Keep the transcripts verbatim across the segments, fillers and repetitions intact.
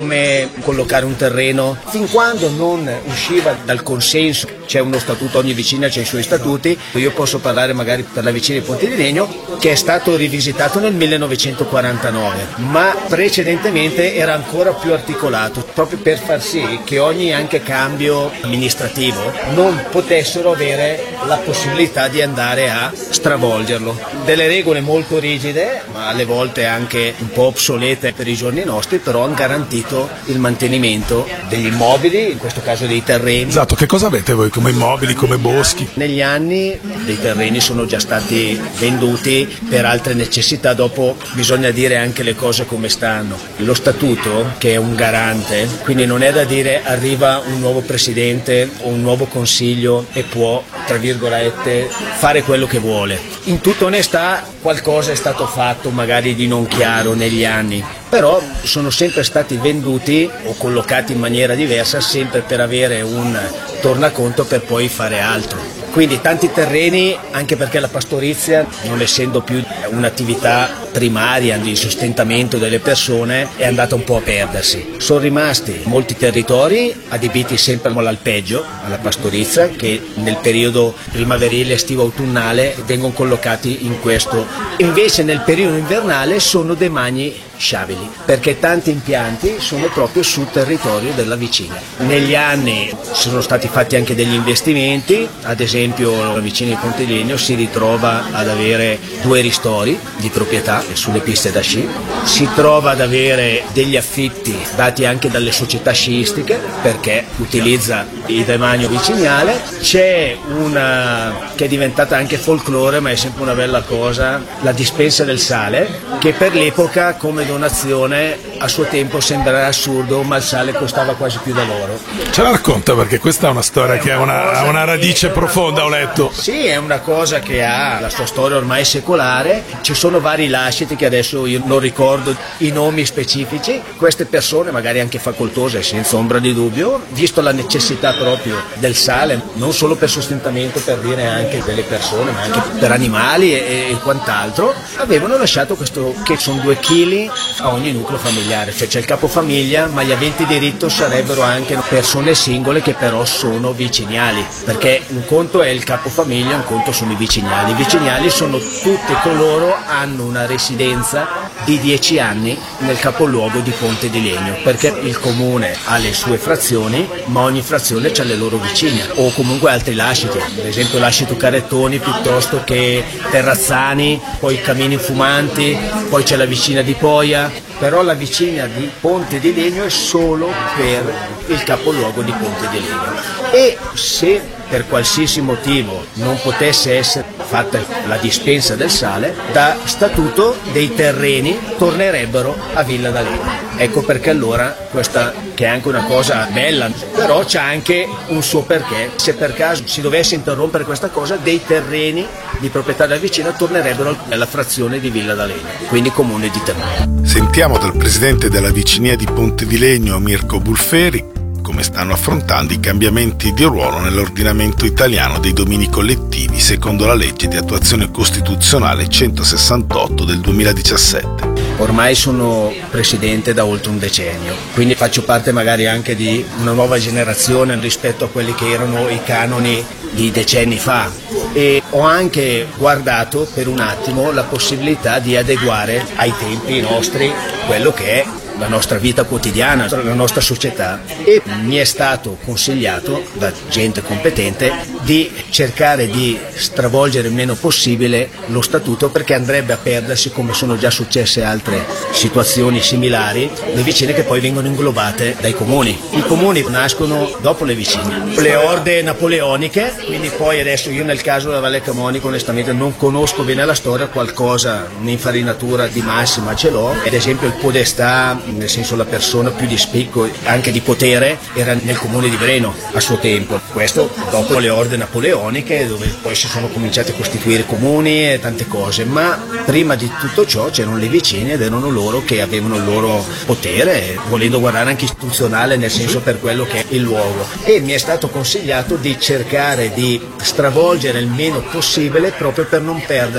come collocare un terreno. Fin quando non usciva dal consenso, c'è uno statuto, ogni vicina c'ha i suoi statuti, io posso parlare magari per la vicina di Ponte di Legno, che è stato rivisitato nel millenovecentoquarantanove, ma precedentemente era ancora più articolato, proprio per far sì che ogni anche cambio amministrativo non potessero avere la possibilità di andare a stravolgerlo. Delle regole molto rigide, ma alle volte anche un po' obsolete per i giorni nostri, però hanno garantito il mantenimento degli immobili, in questo caso dei terreni. Esatto, che cosa avete voi come immobili, come boschi? Negli anni dei terreni sono già stati venduti per altre necessità, dopo bisogna dire anche le cose come stanno. Lo statuto, che è un garante, quindi non è da dire arriva un nuovo presidente o un nuovo consiglio e può, tra virgolette, fare quello che vuole. In tutta onestà qualcosa è stato fatto magari di non chiaro negli anni, però sono sempre stati venduti o collocati in maniera diversa, sempre per avere un tornaconto per poi fare altro. Quindi tanti terreni, anche perché la pastorizia, non essendo più un'attività primaria di sostentamento delle persone, è andata un po' a perdersi. Sono rimasti molti territori adibiti sempre all'alpeggio, alla pastorizia, che nel periodo primaverile, estivo, autunnale vengono collocati in questo. Invece nel periodo invernale sono demani sciabili, perché tanti impianti sono proprio sul territorio della vicina. Negli anni sono stati fatti anche degli investimenti, ad esempio la vicina di Ponte di Legno si ritrova ad avere due ristori di proprietà sulle piste da sci, si trova ad avere degli affitti dati anche dalle società sciistiche perché utilizza il demanio vicinale, c'è una che è diventata anche folklore ma è sempre una bella cosa, la dispensa del sale, che per l'epoca come donazione a suo tempo sembrerà assurdo, ma il sale costava quasi più da loro. Ce la racconta, perché questa è una storia è che ha una, ha una radice che... profonda, ho letto. Sì, è una cosa che ha la sua storia ormai secolare, ci sono vari lasciti che adesso io non ricordo i nomi specifici, queste persone magari anche facoltose senza ombra di dubbio, visto la necessità proprio del sale, non solo per sostentamento, per dire anche delle persone, ma anche per animali e, e quant'altro, avevano lasciato questo che sono due chili a ogni nucleo familiare, cioè c'è il capofamiglia, ma gli aventi diritto sarebbero anche persone singole che però sono vicinali, perché un conto è il capofamiglia, un conto sono i vicinali. I vicinali sono tutti coloro che hanno una residenza di dieci anni nel capoluogo di Ponte di Legno, perché il comune ha le sue frazioni, ma ogni frazione ha le loro vicine, o comunque altri lasciti, ad esempio lascito Carettoni piuttosto che Terrazzani, poi Camini Fumanti, poi c'è la vicina di Poia, però la vicina di Ponte di Legno è solo per il capoluogo di Ponte di Legno. E se per qualsiasi motivo non potesse essere fatta la dispensa del sale, da statuto dei terreni tornerebbero a Villa d'Alema. Ecco perché allora questa, che è anche una cosa bella, però c'è anche un suo perché. Se per caso si dovesse interrompere questa cosa, dei terreni di proprietà della vicina tornerebbero alla frazione di Villa d'Alema, quindi comune di Termini. Sentiamo dal presidente della vicinia di Ponte di Legno, Mirko Bulferi, come stanno affrontando i cambiamenti di ruolo nell'ordinamento italiano dei domini collettivi secondo la legge di attuazione costituzionale centosessantotto del duemiladiciassette. Ormai sono presidente da oltre un decennio, quindi faccio parte magari anche di una nuova generazione rispetto a quelli che erano i canoni di decenni fa, e ho anche guardato per un attimo la possibilità di adeguare ai tempi nostri quello che è la nostra vita quotidiana, la nostra società, e mi è stato consigliato da gente competente di cercare di stravolgere il meno possibile lo statuto, perché andrebbe a perdersi, come sono già successe altre situazioni similari, le vicine che poi vengono inglobate dai comuni. I comuni nascono dopo le vicine, le orde napoleoniche, quindi poi adesso io nel caso della Valle Camonica onestamente non conosco bene la storia, qualcosa, un'infarinatura di massima ce l'ho, ad esempio il podestà, nel senso la persona più di spicco, anche di potere, era nel comune di Breno a suo tempo. Questo dopo le orde napoleoniche, dove poi si sono cominciati a costituire comuni e tante cose, ma prima di tutto ciò c'erano le vicine ed erano loro che avevano il loro potere, volendo guardare anche istituzionale, nel senso per quello che è il luogo. E mi è stato consigliato di cercare di stravolgere il meno possibile proprio per non perdere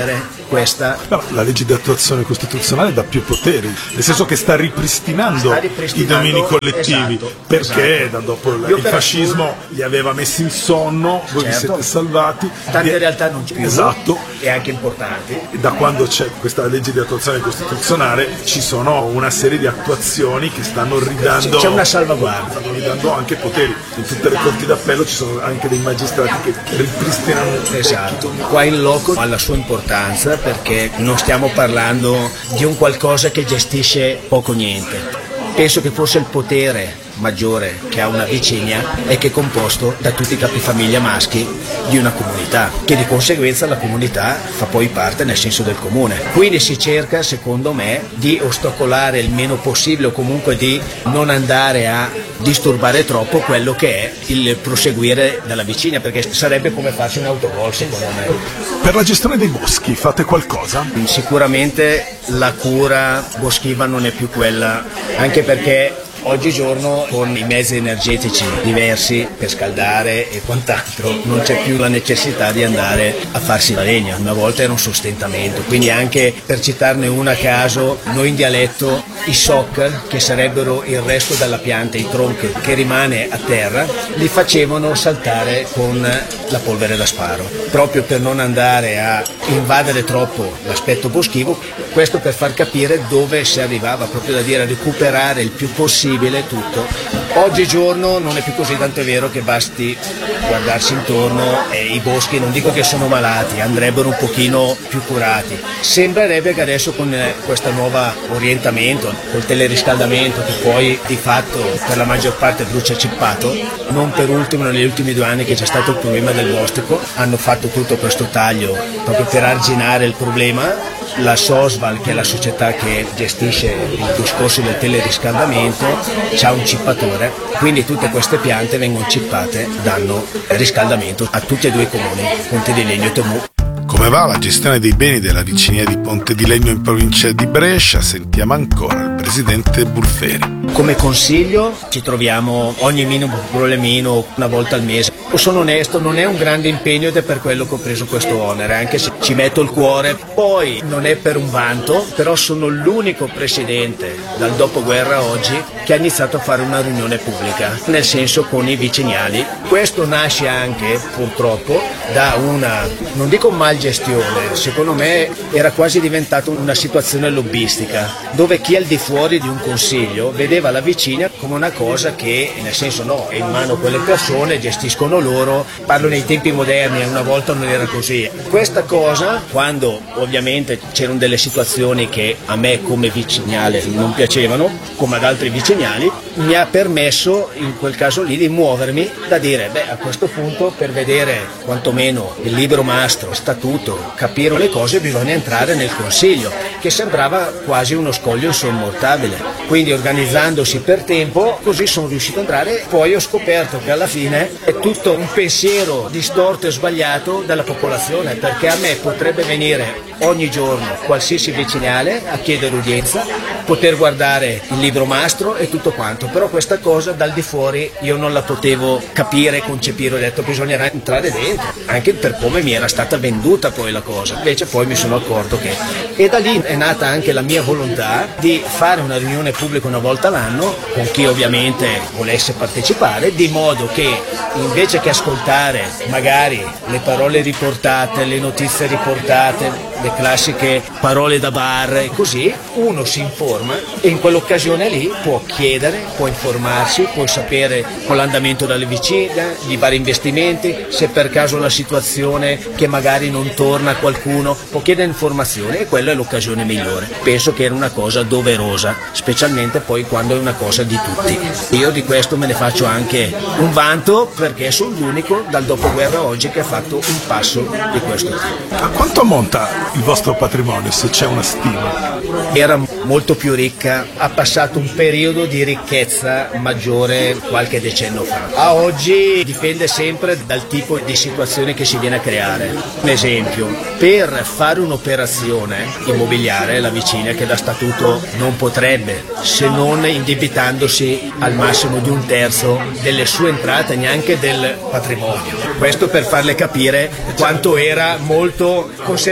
questa. No, la legge di attuazione costituzionale dà più poteri, nel senso che sta ripristinando, sta ripristinando i domini collettivi, esatto, perché esatto. da dopo il, Io il per fascismo assurdo, li aveva messi in sonno, voi certo, vi siete salvati. Tante vi... realtà non più, esatto, e anche importanti. Da quando c'è questa legge di attuazione costituzionale ci sono una serie di attuazioni che stanno ridando, c'è una salvaguardia, stanno ridando anche poteri. In tutte le corti d'appello ci sono anche dei magistrati che ripristinano. Esatto, qua in loco ha la sua importanza perché non stiamo parlando di un qualcosa che gestisce poco niente. Penso che forse il potere maggiore che ha una vicina è che è composto da tutti i capifamiglia maschi di una comunità, che di conseguenza la comunità fa poi parte nel senso del comune. Quindi si cerca, secondo me, di ostacolare il meno possibile o comunque di non andare a disturbare troppo quello che è il proseguire della vicina, perché sarebbe come farsi un autogol, secondo me. Per la gestione dei boschi fate qualcosa? Sicuramente la cura boschiva non è più quella, anche perché oggigiorno con i mezzi energetici diversi per scaldare e quant'altro non c'è più la necessità di andare a farsi la legna, una volta era un sostentamento, quindi anche per citarne una a caso, noi in dialetto i soc, che sarebbero il resto della pianta, i tronchi che rimane a terra, li facevano saltare con la polvere da sparo, proprio per non andare a invadere troppo l'aspetto boschivo, questo per far capire dove si arrivava, proprio da dire a recuperare il più possibile tutto. Oggigiorno non è più così, tanto è vero che basti guardarsi intorno e i boschi non dico che sono malati, andrebbero un pochino più curati. Sembrerebbe che adesso con questo nuovo orientamento, col teleriscaldamento che poi di fatto per la maggior parte brucia cippato, non per ultimo negli ultimi due anni che c'è stato il problema del bostrico, hanno fatto tutto questo taglio proprio per arginare il problema. La Sosval, che è la società che gestisce il discorso del teleriscaldamento, c'ha un cippatore, quindi tutte queste piante vengono cippate, danno riscaldamento a tutti e due i comuni, Ponte di Legno e Tomù. Come va la gestione dei beni della vicinità di Ponte di Legno in provincia di Brescia? Sentiamo ancora il presidente Bulferi. Come consiglio ci troviamo ogni minimo problemino una volta al mese. Sono onesto, non è un grande impegno ed è per quello che ho preso questo onere, anche se ci metto il cuore. Poi non è per un vanto, però sono l'unico presidente dal dopoguerra a oggi che ha iniziato a fare una riunione pubblica, nel senso con i vicinali. Questo nasce anche purtroppo da una, non dico malgestione, secondo me era quasi diventata una situazione lobbistica, dove chi è al di fuori di un consiglio vedeva la vicina come una cosa che, nel senso no, è in mano a quelle persone, gestiscono loro, parlo nei tempi moderni, una volta non era così. Questa cosa, quando ovviamente c'erano delle situazioni che a me come vicinale non piacevano, come ad altri vicinali, mi ha permesso in quel caso lì di muovermi, da dire, beh, a questo punto per vedere quantomeno il libro mastro, statuto, capire le cose bisogna entrare nel consiglio, che sembrava quasi uno scoglio insormontabile. Quindi organizzandosi per tempo, così sono riuscito ad entrare, poi ho scoperto che alla fine è tutto un pensiero distorto e sbagliato dalla popolazione, perché a me potrebbe venire ogni giorno qualsiasi vicinale a chiedere udienza, poter guardare il libro mastro e tutto quanto, però questa cosa dal di fuori io non la potevo capire, concepire, ho detto bisognerà entrare dentro, anche per come mi era stata venduta poi la cosa, invece poi mi sono accorto che, e da lì è nata anche la mia volontà di fare una riunione pubblica una volta l'anno, con chi ovviamente volesse partecipare, di modo che invece che ascoltare magari le parole riportate, le notizie riportate, le classiche parole da bar e così, uno si informa e in quell'occasione lì può chiedere, può informarsi, può sapere con l'andamento delle vicine, di vari investimenti, se per caso la situazione che magari non torna a qualcuno, può chiedere informazioni e quella è l'occasione migliore. Penso che era una cosa doverosa, specialmente poi quando è una cosa di tutti. Io di questo me ne faccio anche un vanto perché sono l'unico dal dopoguerra a oggi che ha fatto un passo di questo tipo. A quanto ammonta il vostro patrimonio, se c'è una stima? Era molto più ricca, ha passato un periodo di ricchezza maggiore qualche decennio fa. A oggi dipende sempre dal tipo di situazione che si viene a creare. Un esempio, per fare un'operazione immobiliare, la vicina che da statuto non potrebbe, se non indebitandosi al massimo di un terzo delle sue entrate, neanche del patrimonio. Questo per farle capire quanto era molto conservativa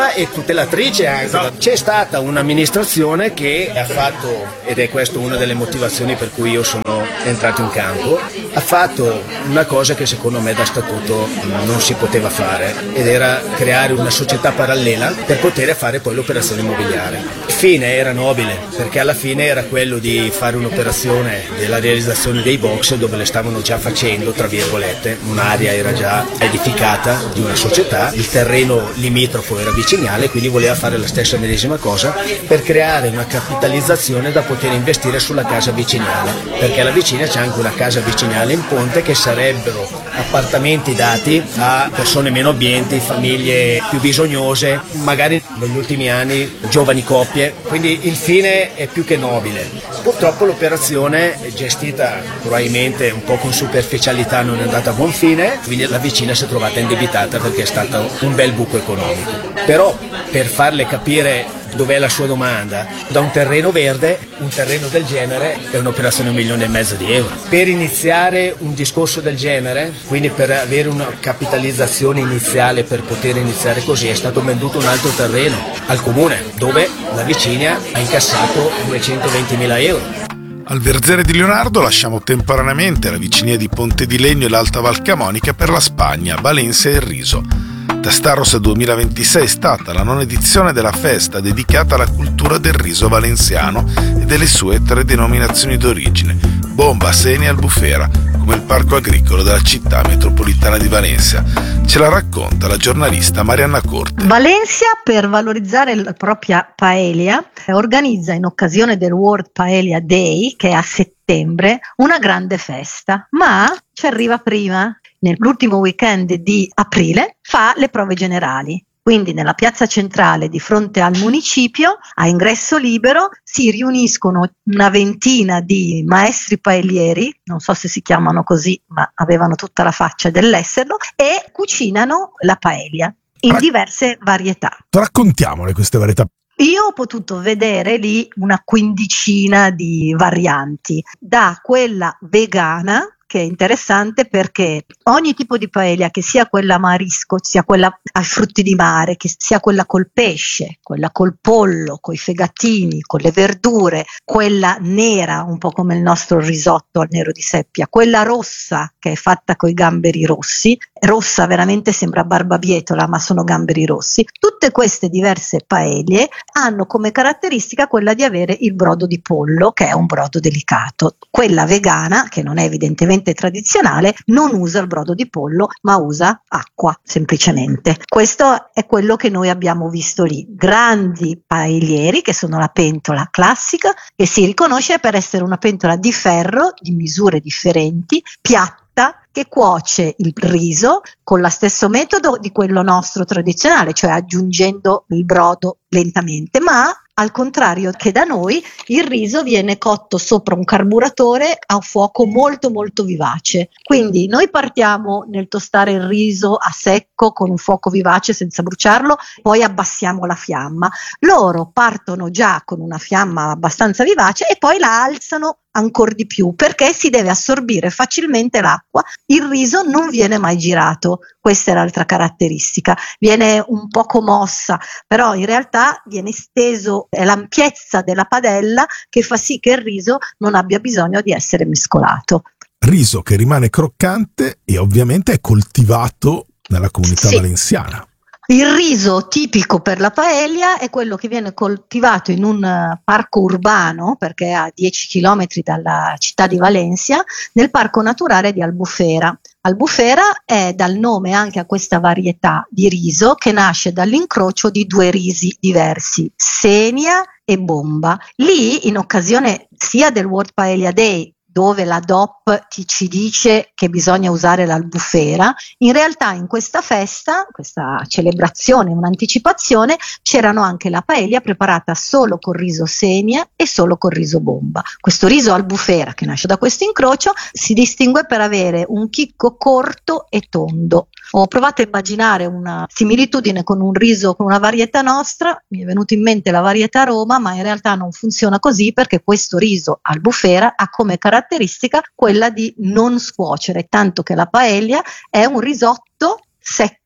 vittima e tutelatrice anche. Esatto. C'è stata un'amministrazione che ha fatto, ed è questa una delle motivazioni per cui io sono entrato in campo, ha fatto una cosa che secondo me da statuto non si poteva fare, ed era creare una società parallela per poter fare poi l'operazione immobiliare. Il fine era nobile, perché alla fine era quello di fare un'operazione della realizzazione dei box dove le stavano già facendo, tra virgolette, un'area era già edificata di una società, il terreno limitrofo era vicinale, quindi voleva fare la stessa medesima cosa per creare una capitalizzazione da poter investire sulla casa vicinale, perché alla vicina c'è anche una casa vicinale in Ponte che sarebbero appartamenti dati a persone meno abbienti, famiglie più bisognose, magari negli ultimi anni giovani coppie, quindi il fine è più che nobile. Purtroppo l'operazione è gestita probabilmente un po' con superficialità, non è andata a buon fine, quindi la vicina si è trovata indebitata perché è stato un bel buco economico. Però per farle capire dov'è la sua domanda, da un terreno verde, un terreno del genere è un'operazione un milione e mezzo di euro. Per iniziare un discorso del genere, quindi per avere una capitalizzazione iniziale, per poter iniziare così, è stato venduto un altro terreno al comune, dove la vicina ha incassato duecentoventimila euro. Al Verzere di Leonardo lasciamo temporaneamente la vicinia di Ponte di Legno e l'Alta Val Camonica per la Spagna, Valencia e il riso. Testarrosa duemilaventisei è stata la nona edizione della festa dedicata alla cultura del riso valenziano e delle sue tre denominazioni d'origine, Bomba, Senia e Albufera, come il parco agricolo della città metropolitana di Valencia. Ce la racconta la giornalista Marianna Corte. Valencia, per valorizzare la propria paella, organizza in occasione del World Paella Day, che è a settembre, una grande festa, ma ci arriva prima. Nell'ultimo weekend di aprile fa le prove generali. Quindi nella piazza centrale di fronte al municipio, a ingresso libero, si riuniscono una ventina di maestri paellieri, non so se si chiamano così, ma avevano tutta la faccia dell'esserlo, e cucinano la paella in Rac- diverse varietà. Raccontiamole queste varietà. Io ho potuto vedere lì una quindicina di varianti, da quella vegana, che è interessante perché ogni tipo di paella, che sia quella a marisco, sia quella ai frutti di mare, che sia quella col pesce, quella col pollo, coi fegatini, con le verdure, quella nera, un po' come il nostro risotto al nero di seppia, quella rossa che è fatta coi gamberi rossi, rossa veramente sembra barbabietola ma sono gamberi rossi, tutte queste diverse paelle hanno come caratteristica quella di avere il brodo di pollo, che è un brodo delicato. Quella vegana, che non è evidentemente tradizionale, non usa il brodo di pollo ma usa acqua semplicemente. Questo è quello che noi abbiamo visto lì, grandi paellieri che sono la pentola classica, che si riconosce per essere una pentola di ferro di misure differenti, piatta, che cuoce il riso con lo stesso metodo di quello nostro tradizionale, cioè aggiungendo il brodo lentamente, ma al contrario che da noi il riso viene cotto sopra un carburatore a fuoco molto molto vivace. Quindi noi partiamo nel tostare il riso a secco con un fuoco vivace senza bruciarlo, poi abbassiamo la fiamma. Loro partono già con una fiamma abbastanza vivace e poi la alzano ancora di più, perché si deve assorbire facilmente l'acqua. Il riso non viene mai girato, questa è l'altra caratteristica, viene un poco mossa, però in realtà viene steso, è l'ampiezza della padella che fa sì che il riso non abbia bisogno di essere mescolato. Riso che rimane croccante e ovviamente è coltivato nella comunità sì. valenziana. Il riso tipico per la paella è quello che viene coltivato in un parco urbano, perché è a dieci chilometri dalla città di Valencia, nel parco naturale di Albufera. Albufera è dal nome anche a questa varietà di riso che nasce dall'incrocio di due risi diversi, Senia e Bomba. Lì, in occasione sia del World Paella Day, dove la D O P ti ci dice che bisogna usare l'albufera, in realtà in questa festa, questa celebrazione, un'anticipazione, c'erano anche la paella preparata solo col riso Senia e solo col riso Bomba. Questo riso albufera, che nasce da questo incrocio, si distingue per avere un chicco corto e tondo. Ho provato a immaginare una similitudine con un riso, con una varietà nostra, mi è venuto in mente la varietà Roma, ma in realtà non funziona così, perché questo riso albufera ha come caratteristica quella di non scuocere, tanto che la paella è un risotto secco,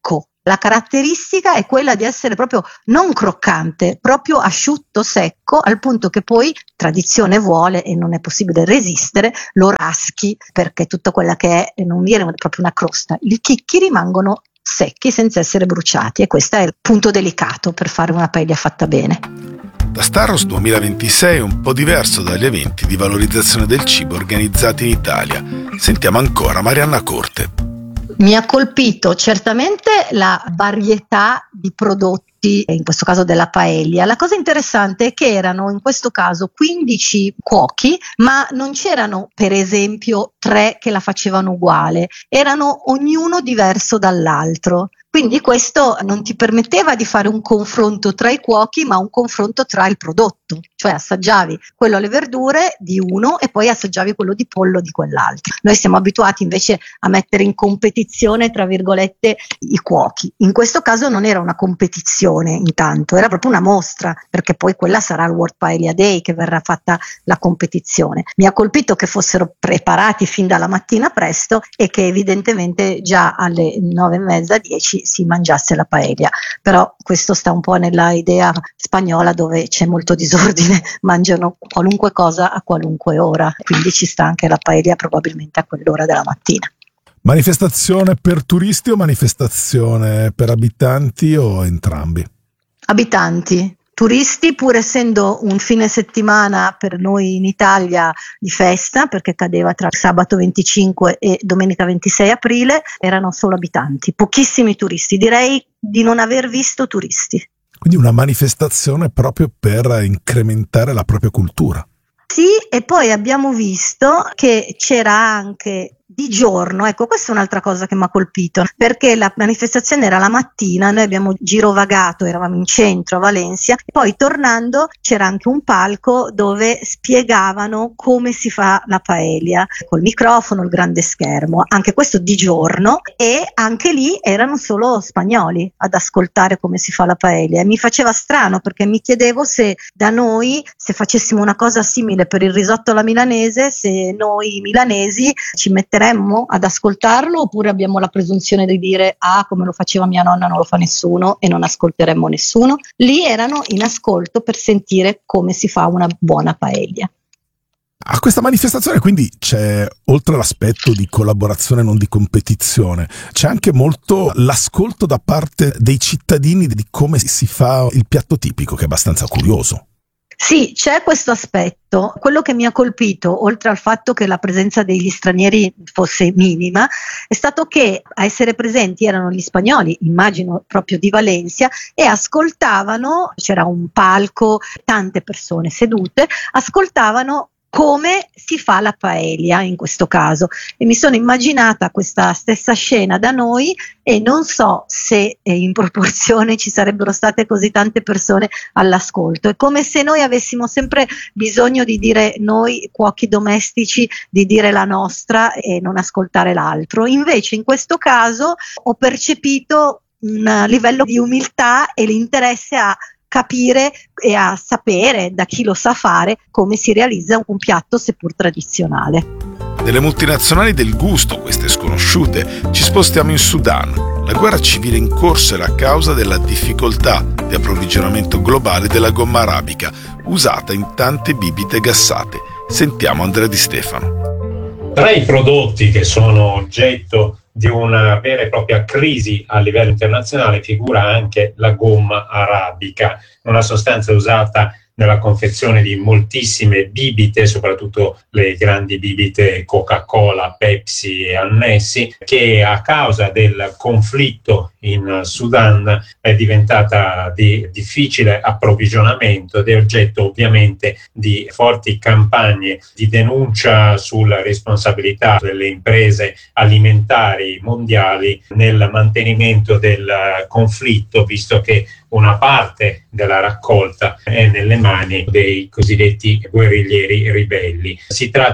La caratteristica è quella di essere proprio non croccante, proprio asciutto, secco, al punto che poi tradizione vuole, e non è possibile resistere, lo raschi perché tutta quella che è non viene proprio una crosta. I chicchi rimangono secchi senza essere bruciati, e questo è il punto delicato per fare una paella fatta bene. La Starros duemilaventisei è un po' diverso dagli eventi di valorizzazione del cibo organizzati in Italia. Sentiamo ancora Marianna Corte. Mi ha colpito certamente la varietà di prodotti, in questo caso della paella. La cosa interessante è che erano in questo caso quindici cuochi, ma non c'erano per esempio tre che la facevano uguale, erano ognuno diverso dall'altro. Quindi questo non ti permetteva di fare un confronto tra i cuochi, ma un confronto tra il prodotto, cioè assaggiavi quello alle verdure di uno e poi assaggiavi quello di pollo di quell'altro. Noi siamo abituati invece a mettere in competizione, tra virgolette, i cuochi. In questo caso non era una competizione intanto, era proprio una mostra, perché poi quella sarà il World Paella Day che verrà fatta la competizione. Mi ha colpito che fossero preparati fin dalla mattina presto e che evidentemente già alle nove e mezza, dieci si mangiasse la paella, però questo sta un po' nella idea spagnola dove c'è molto disordine, mangiano qualunque cosa a qualunque ora, quindi ci sta anche la paella probabilmente a quell'ora della mattina. Manifestazione per turisti o manifestazione per abitanti o entrambi? Abitanti. Turisti, pur essendo un fine settimana per noi in Italia di festa, perché cadeva tra sabato venticinque e domenica ventisei aprile, erano solo abitanti, pochissimi turisti, direi di non aver visto turisti. Quindi una manifestazione proprio per incrementare la propria cultura. Sì, e poi abbiamo visto che c'era anche di giorno, ecco, questa è un'altra cosa che mi ha colpito, perché la manifestazione era la mattina, noi abbiamo girovagato, eravamo in centro a Valencia, e poi tornando c'era anche un palco dove spiegavano come si fa la paella, col microfono, il grande schermo, anche questo di giorno, e anche lì erano solo spagnoli ad ascoltare come si fa la paella, e mi faceva strano perché mi chiedevo se da noi, se facessimo una cosa simile per il risotto alla milanese, se noi milanesi ci metteremmo ad ascoltarlo, oppure abbiamo la presunzione di dire ah, come lo faceva mia nonna non lo fa nessuno e non ascolteremmo nessuno. Lì erano in ascolto per sentire come si fa una buona paella. A questa manifestazione quindi c'è, oltre all'aspetto di collaborazione, non di competizione, c'è anche molto l'ascolto da parte dei cittadini di come si fa il piatto tipico, che è abbastanza curioso. Sì, c'è questo aspetto. Quello che mi ha colpito, oltre al fatto che la presenza degli stranieri fosse minima, è stato che a essere presenti erano gli spagnoli, immagino proprio di Valencia, e ascoltavano, c'era un palco, tante persone sedute, ascoltavano come si fa la paella in questo caso, e mi sono immaginata questa stessa scena da noi e non so se eh, in proporzione ci sarebbero state così tante persone all'ascolto. È come se noi avessimo sempre bisogno di dire, noi cuochi domestici, di dire la nostra e non ascoltare l'altro. Invece in questo caso ho percepito un livello di umiltà e l'interesse a capire e a sapere da chi lo sa fare come si realizza un piatto seppur tradizionale. Delle multinazionali del gusto, queste sconosciute, ci spostiamo in Sudan. La guerra civile in corso è la causa della difficoltà di approvvigionamento globale della gomma arabica, usata in tante bibite gassate. Sentiamo Andrea Di Stefano. Tra i prodotti che sono oggetto di una vera e propria crisi a livello internazionale figura anche la gomma arabica, una sostanza usata nella confezione di moltissime bibite, soprattutto le grandi bibite Coca-Cola, Pepsi e annessi, che a causa del conflitto in Sudan è diventata di difficile approvvigionamento ed è oggetto ovviamente di forti campagne di denuncia sulla responsabilità delle imprese alimentari mondiali nel mantenimento del conflitto, visto che una parte della raccolta è nelle mani dei cosiddetti guerriglieri ribelli. Si tratta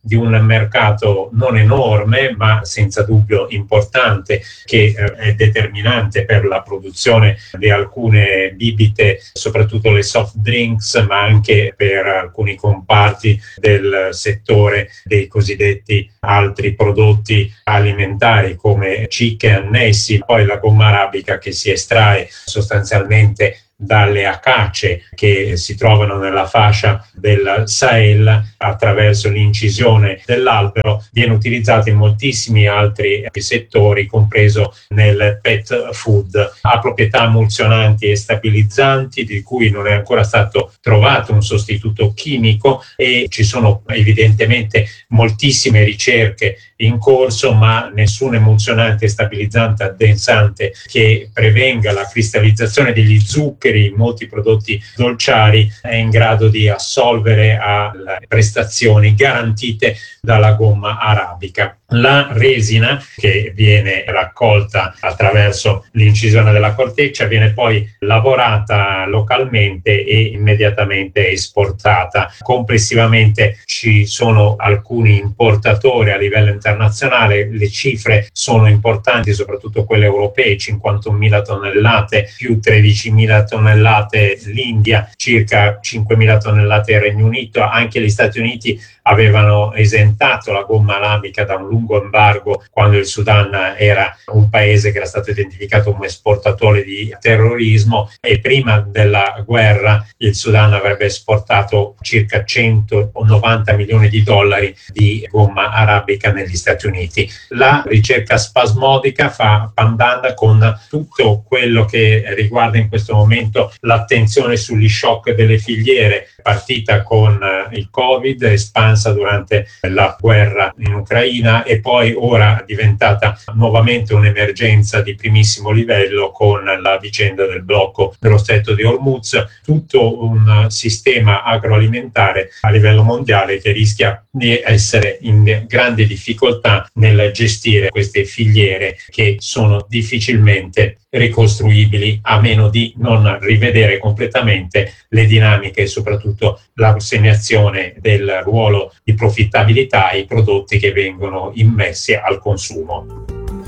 di un mercato non enorme ma senza dubbio importante, che eh, è determinante per la produzione di alcune bibite, soprattutto le soft drinks, ma anche per alcuni comparti del settore dei cosiddetti altri prodotti alimentari come cicche e annessi. Poi la gomma arabica, che si estrae sostanzialmente dalle acacie che si trovano nella fascia del Sahel attraverso l'incisione dell'albero, viene utilizzata in moltissimi altri settori, compreso nel pet food. Ha proprietà emulsionanti e stabilizzanti, di cui non è ancora stato trovato un sostituto chimico, e ci sono evidentemente moltissime ricerche in corso, ma nessun emulsionante, stabilizzante, addensante che prevenga la cristallizzazione degli zuccheri in molti prodotti dolciari è in grado di assolvere alle prestazioni garantite dalla gomma arabica. La resina, che viene raccolta attraverso l'incisione della corteccia, viene poi lavorata localmente e immediatamente esportata. Complessivamente ci sono alcuni importatori a livello internazionale, le cifre sono importanti, soprattutto quelle europee: cinquantunomila tonnellate più tredicimila tonnellate l'India, circa cinquemila tonnellate il Regno Unito. Anche gli Stati Uniti avevano esentato la gomma arabica da un lungo embargo quando il Sudan era un paese che era stato identificato come esportatore di terrorismo, e prima della guerra il Sudan avrebbe esportato circa centonovanta milioni di dollari di gomma arabica negli Stati Uniti. La ricerca spasmodica fa pandan con tutto quello che riguarda in questo momento l'attenzione sugli shock delle filiere, partita con il Covid, espansa durante la guerra in Ucraina e poi ora diventata nuovamente un'emergenza di primissimo livello con la vicenda del blocco dello stretto di Hormuz. Tutto un sistema agroalimentare a livello mondiale che rischia di essere in grande difficoltà nel gestire queste filiere, che sono difficilmente ricostruibili a meno di non rivedere completamente le dinamiche e soprattutto l'assegnazione del ruolo di profittabilità ai prodotti che vengono immessi al consumo.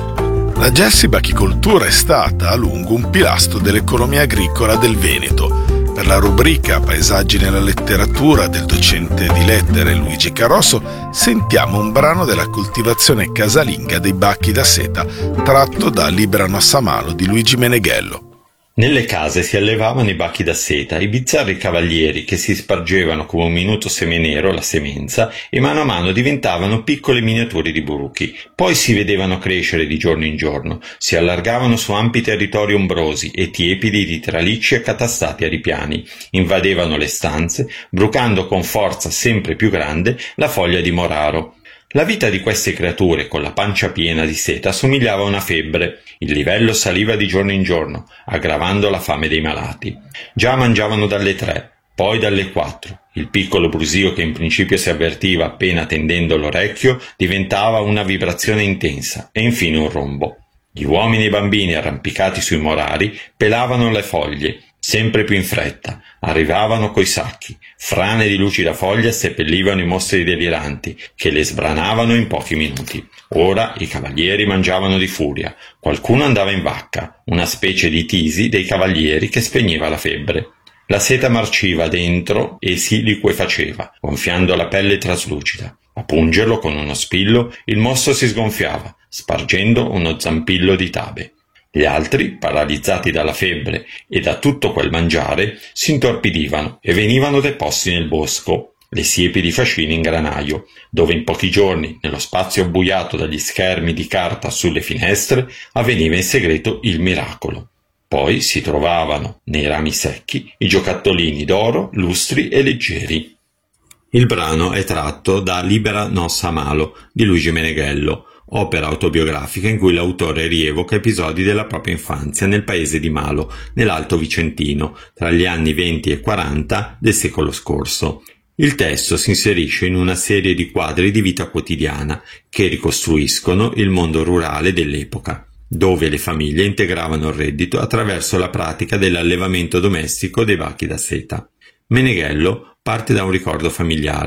La Gelsi Bachicoltura è stata a lungo un pilastro dell'economia agricola del Veneto. Per la rubrica Paesaggi nella letteratura del docente di lettere Luigi Caroso sentiamo un brano della coltivazione casalinga dei bacchi da seta tratto da Libera Nossa Malo di Luigi Meneghello. Nelle case si allevavano i bacchi da seta, i bizzarri cavalieri che si spargevano come un minuto seme nero, la semenza, e mano a mano diventavano piccole miniature di buruchi. Poi si vedevano crescere di giorno in giorno, si allargavano su ampi territori ombrosi e tiepidi di tralicci accatastati a ripiani, invadevano le stanze, brucando con forza sempre più grande la foglia di moraro. La vita di queste creature, con la pancia piena di seta, somigliava a una febbre. Il livello saliva di giorno in giorno, aggravando la fame dei malati. Già mangiavano dalle tre, poi dalle quattro. Il piccolo brusio, che in principio si avvertiva appena tendendo l'orecchio, diventava una vibrazione intensa e infine un rombo. Gli uomini e i bambini, arrampicati sui morari, pelavano le foglie, sempre più in fretta, arrivavano coi sacchi, frane di lucida foglia seppellivano i mostri deliranti, che le sbranavano in pochi minuti. Ora i cavalieri mangiavano di furia, qualcuno andava in vacca, una specie di tisi dei cavalieri che spegneva la febbre. La seta marciva dentro e si liquefaceva, gonfiando la pelle traslucida. A pungerlo con uno spillo, il mostro si sgonfiava, spargendo uno zampillo di tabe. Gli altri, paralizzati dalla febbre e da tutto quel mangiare, si intorpidivano e venivano deposti nel bosco, le siepi di fascini in granaio, dove in pochi giorni, nello spazio abbuiato dagli schermi di carta sulle finestre, avveniva in segreto il miracolo. Poi si trovavano, nei rami secchi, i giocattolini d'oro, lustri e leggeri. Il brano è tratto da Libera Nossa Malo di Luigi Meneghello, opera autobiografica in cui l'autore rievoca episodi della propria infanzia nel paese di Malo, nell'Alto Vicentino, tra gli anni venti e quaranta del secolo scorso. Il testo si inserisce in una serie di quadri di vita quotidiana che ricostruiscono il mondo rurale dell'epoca, dove le famiglie integravano il reddito attraverso la pratica dell'allevamento domestico dei bacchi da seta. Meneghello parte da un ricordo familiare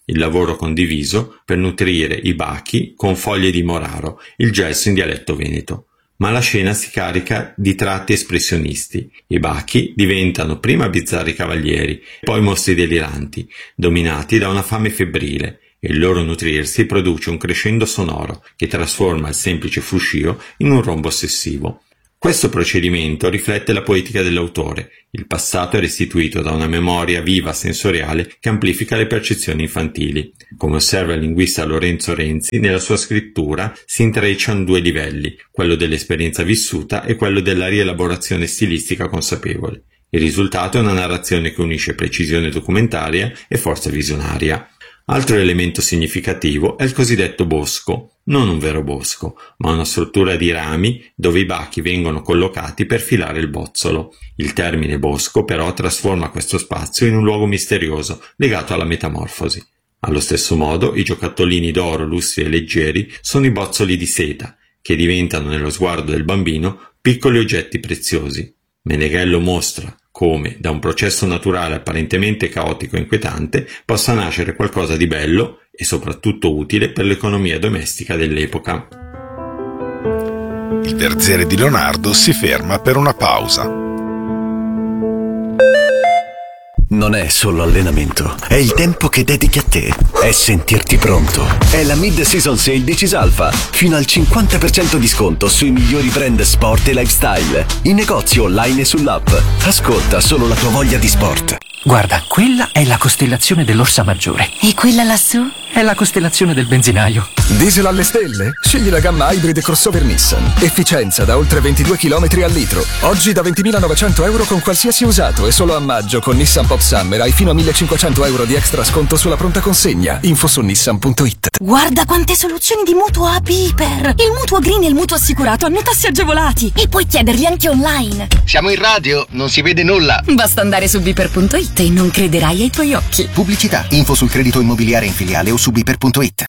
il lavoro condiviso per nutrire i bachi con foglie di moraro, il gesso in dialetto veneto. Ma la scena si carica di tratti espressionisti. I bachi diventano prima bizzarri cavalieri, poi mostri deliranti, dominati da una fame febbrile, e il loro nutrirsi produce un crescendo sonoro che trasforma il semplice fruscio in un rombo ossessivo. Questo procedimento riflette la poetica dell'autore. Il passato è restituito da una memoria viva sensoriale che amplifica le percezioni infantili. Come osserva il linguista Lorenzo Renzi, nella sua scrittura si intrecciano due livelli, quello dell'esperienza vissuta e quello della rielaborazione stilistica consapevole. Il risultato è una narrazione che unisce precisione documentaria e forza visionaria. Altro elemento significativo è il cosiddetto bosco, non un vero bosco, ma una struttura di rami dove i bachi vengono collocati per filare il bozzolo. Il termine bosco però trasforma questo spazio in un luogo misterioso legato alla metamorfosi. Allo stesso modo, i giocattolini d'oro lustri e leggeri sono i bozzoli di seta, che diventano nello sguardo del bambino piccoli oggetti preziosi. Meneghello mostra come, da un processo naturale apparentemente caotico e inquietante, possa nascere qualcosa di bello e soprattutto utile per l'economia domestica dell'epoca. Il Verziere di Leonardo si ferma per una pausa. Non è solo allenamento, è il tempo che dedichi a te, è sentirti pronto. È la Mid-Season Sale di Cisalfa, fino al cinquanta per cento di sconto sui migliori brand sport e lifestyle, in negozio online e sull'app. Ascolta solo la tua voglia di sport. Guarda, quella è la costellazione dell'Orsa Maggiore. E quella lassù? È la costellazione del benzinaio. Diesel alle stelle? Scegli la gamma Hybrid crossover Nissan. Efficienza da oltre ventidue chilometri al litro. Oggi da ventimilanovecento euro con qualsiasi usato e solo a maggio con Nissan Pop Summer hai fino a millecinquecento euro di extra sconto sulla pronta consegna. Info su nissan punto it. Guarda quante soluzioni di mutuo A P Iper. Il mutuo green e il mutuo assicurato hanno tassi agevolati e puoi chiederli anche online. Siamo in radio, non si vede nulla. Basta andare su biper punto it e non crederai ai tuoi occhi. Pubblicità, info sul credito immobiliare in filiale o su biper punto it.